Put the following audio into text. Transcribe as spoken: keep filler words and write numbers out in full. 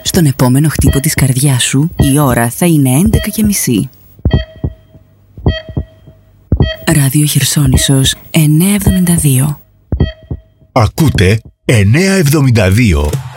Στον επόμενο χτύπο της καρδιάς σου η ώρα θα είναι έντεκα και μισή. Ράδιο Χερσόνησος εννιακόσια εβδομήντα δύο. Ακούτε εννιακόσια εβδομήντα δύο.